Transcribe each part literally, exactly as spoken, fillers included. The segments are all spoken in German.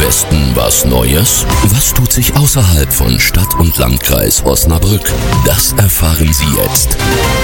Westen was Neues? Was tut sich außerhalb von Stadt und Landkreis Osnabrück? Das erfahren Sie jetzt.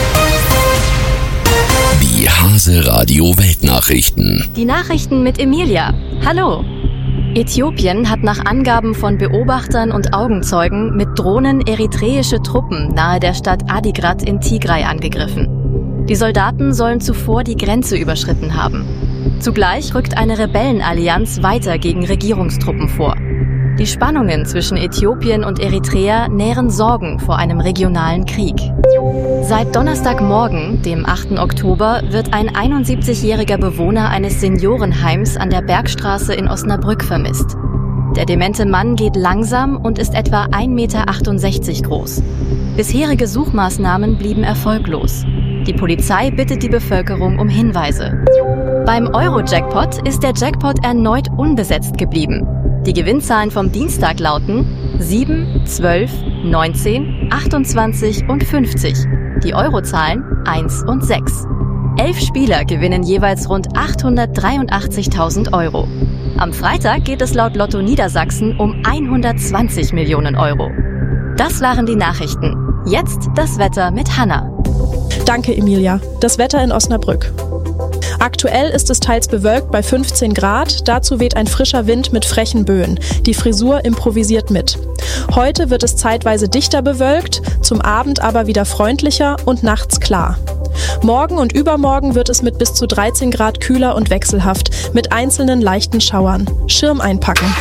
Die Hase Radio Weltnachrichten. Die Nachrichten mit Emilia. Hallo. Äthiopien hat nach Angaben von Beobachtern und Augenzeugen mit Drohnen eritreische Truppen nahe der Stadt Adigrat in Tigray angegriffen. Die Soldaten sollen zuvor die Grenze überschritten haben. Zugleich rückt eine Rebellenallianz weiter gegen Regierungstruppen vor. Die Spannungen zwischen Äthiopien und Eritrea nähren Sorgen vor einem regionalen Krieg. Seit Donnerstagmorgen, dem achten Oktober, wird ein einundsiebzigjähriger Bewohner eines Seniorenheims an der Bergstraße in Osnabrück vermisst. Der demente Mann geht langsam und ist etwa ein Meter achtundsechzig groß. Bisherige Suchmaßnahmen blieben erfolglos. Die Polizei bittet die Bevölkerung um Hinweise. Beim Euro-Jackpot ist der Jackpot erneut unbesetzt geblieben. Die Gewinnzahlen vom Dienstag lauten sieben, zwölf, neunzehn, achtundzwanzig und fünfzig. Die Eurozahlen eins und sechs. Elf Spieler gewinnen jeweils rund achthundertdreiundachtzigtausend Euro. Am Freitag geht es laut Lotto Niedersachsen um hundertzwanzig Millionen Euro. Das waren die Nachrichten. Jetzt das Wetter mit Hanna. Danke, Emilia. Das Wetter in Osnabrück. Aktuell ist es teils bewölkt bei fünfzehn Grad, dazu weht ein frischer Wind mit frechen Böen. Die Frisur improvisiert mit. Heute wird es zeitweise dichter bewölkt, zum Abend aber wieder freundlicher und nachts klar. Morgen und übermorgen wird es mit bis zu dreizehn Grad kühler und wechselhaft, mit einzelnen leichten Schauern. Schirm einpacken.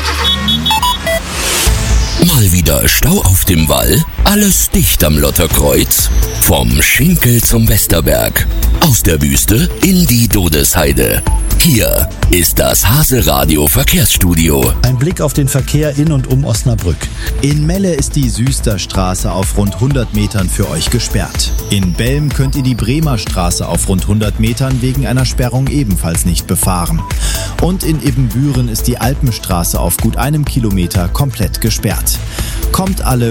Mal wieder Stau auf dem Wall? Alles dicht am Lotterkreuz? Vom Schinkel zum Westerberg. Aus der Wüste in die Dodesheide. Hier ist das Hase Radio Verkehrsstudio. Ein Blick auf den Verkehr in und um Osnabrück. In Melle ist die Süsterstraße auf rund hundert Metern für euch gesperrt. In Belm könnt ihr die Bremer Straße auf rund hundert Metern wegen einer Sperrung ebenfalls nicht befahren. Und in Ibbenbüren ist die Alpenstraße auf gut einem Kilometer komplett gesperrt. Kommt alle